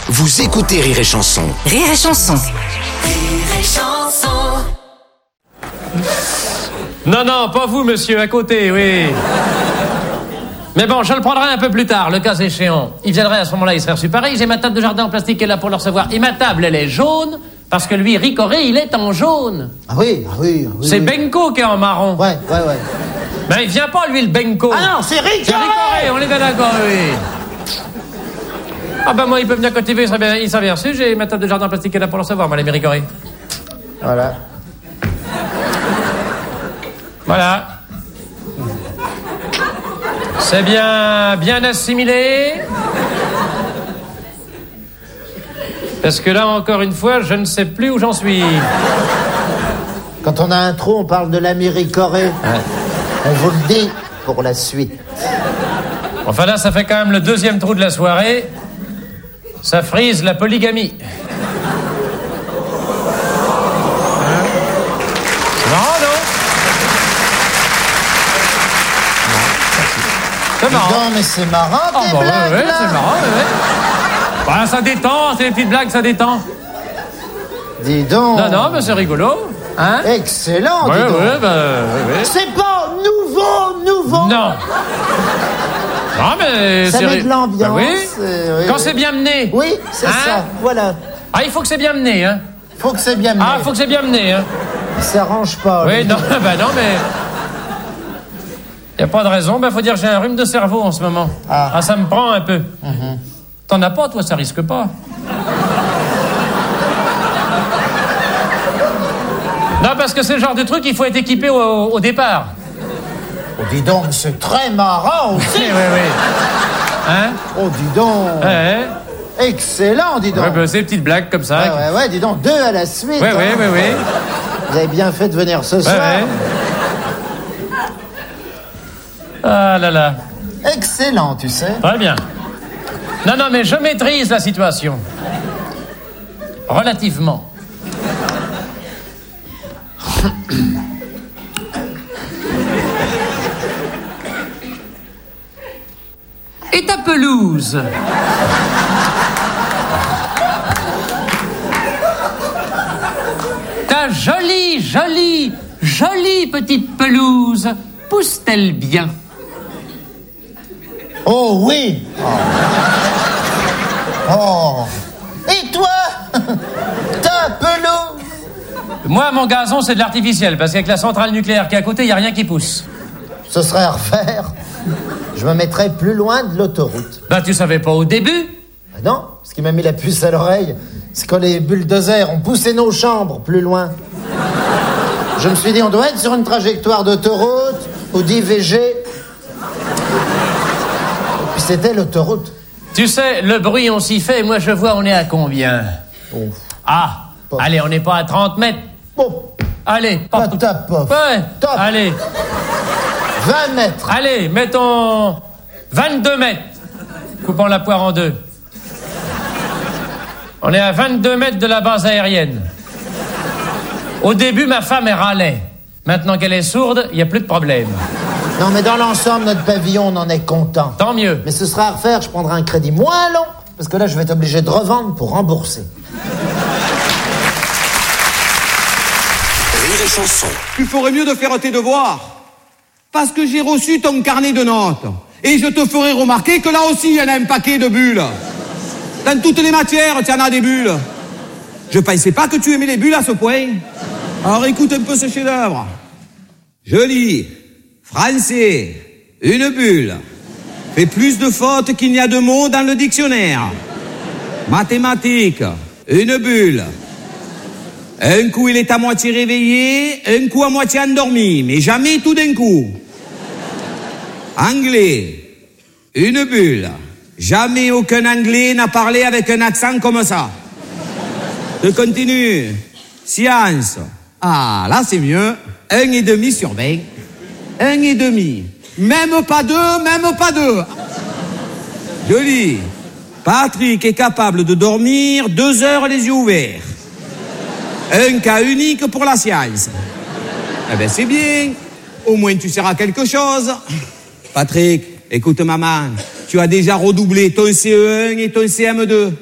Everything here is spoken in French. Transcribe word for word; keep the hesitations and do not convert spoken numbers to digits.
Vous écoutez Rire et Chanson. Rire et Chanson. Rire et Chanson. Non, non, pas vous, monsieur, à côté, oui. Mais bon, je le prendrai un peu plus tard, le cas échéant. Il viendrait à ce moment-là, il serait reçu pareil. J'ai ma table de jardin en plastique qui est là pour le recevoir. Et ma table, elle est jaune, parce que lui, Ricoré, il est en jaune. Ah oui, ah oui, ah oui. C'est oui. Benko qui est en marron. Ouais, ouais, ouais. Ben, il vient pas, lui, le Benko. Ah non, c'est Ricoré. C'est Ricoré, on est bien d'accord, oui. Ah ben moi, il peut venir cultiver, il serait bien, il serait bien reçu. J'ai ma table de jardin en plastique qui est là pour le recevoir, moi, les Ricoré. Voilà. Voilà. C'est bien, bien assimilé. Parce que là, encore une fois, je ne sais plus où j'en suis. Quand on a un trou, on parle de l'ami Ricoré. Ouais. On vous le dit pour la suite. Enfin là, ça fait quand même le deuxième trou de la soirée. Ça frise la polygamie. Hein? Non, non. C'est marrant. Non, mais c'est marrant, Ah tes bah ouais, blagues, ouais, là. c'est marrant, ouais, ouais. Bah, ça détend, c'est des petites blagues, ça détend. Dis donc. Non, non, mais c'est rigolo. Hein? Excellent, Ouais, dis donc. ouais, bah, ouais, ouais. C'est pas nouveau, nouveau. Non. Non, mais Ça c'est... met de l'ambiance. Bah oui. euh, oui, Quand oui. c'est bien mené. Oui, c'est Hein? ça, voilà. Ah, il faut que c'est bien mené, hein. Faut que c'est bien mené. Ah, il faut que c'est bien mené, hein. Il s'arrange pas. Oui, lui. non, bah non, mais... Y a pas de raison, bah faut dire que j'ai un rhume de cerveau en ce moment. Ah. Ah, ça me prend un peu. Mhm. T'en as pas, toi, ça risque pas. Non, parce que c'est le genre de truc, il faut être équipé au, au départ. Oh, dis donc, c'est très marrant aussi. Oui, oui, oui. Hein? Oh, dis donc. Ouais, Excellent, dis donc. ouais, bah, c'est des petites blagues comme ça. Ouais, ouais, ouais, dis donc, deux à la suite. Ouais, hein. ouais, ouais, ouais. Vous avez bien fait de venir ce Ouais, soir. ouais. Ah là là. Excellent, tu sais. Très bien. Non, non, mais je maîtrise la situation. Relativement. Et ta pelouse? Ta jolie, jolie, jolie petite pelouse pousse-t-elle bien? Oh oui. Oh. Oh. Et toi? Ta pelouse? Moi, mon gazon, c'est de l'artificiel, parce qu'avec la centrale nucléaire qui est à côté, il n'y a rien qui pousse. Ce serait à refaire. Je me mettrais plus loin de l'autoroute. Ben, tu savais pas au début? Ah non, ce qui m'a mis la puce à l'oreille, c'est quand les bulldozers ont poussé nos chambres plus loin. Je me suis dit, on doit être sur une trajectoire d'autoroute ou d'I V G. Et puis c'était l'autoroute. Tu sais, le bruit, on s'y fait, et moi, je vois, on est à combien? Oh. Ah, Pof. allez, on n'est pas à trente mètres. Bon, Allez, pas pop. top, pof. Ouais, Top. allez, vingt mètres. allez, mettons vingt-deux mètres. Coupons la poire en deux. On est à vingt-deux mètres de la base aérienne. Au début, ma femme, elle râlait. Maintenant qu'elle est sourde, il n'y a plus de problème. Non, mais dans l'ensemble, notre pavillon, on en est content. Tant mieux. Mais ce sera à refaire, je prendrai un crédit moins long, parce que là, je vais être obligé de revendre pour rembourser. Rire et Chanson. Tu ferais mieux de faire tes devoirs. Parce que j'ai reçu ton carnet de notes. Et je te ferai remarquer que là aussi, il y en a un paquet de bulles. Dans toutes les matières, tu en as des bulles. Je pensais pas que tu aimais les bulles à ce point. Alors écoute un peu ce chef-d'œuvre. Je lis. Français. Une bulle. Fait plus de fautes qu'il n'y a de mots dans le dictionnaire. Mathématiques. Une bulle. Un coup, il est à moitié réveillé, un coup à moitié endormi, mais jamais tout d'un coup. Anglais. Une bulle. Jamais aucun Anglais n'a parlé avec un accent comme ça. Je continue. Science. Ah, là c'est mieux. Un et demi sur vingt. Un et demi. Même pas deux, même pas deux. Je lis. Patrick est capable de dormir deux heures les yeux ouverts. Un cas unique pour la science. Eh ben c'est bien. Au moins tu seras quelque chose. Patrick, écoute maman, tu as déjà redoublé ton C E un et ton C M deux.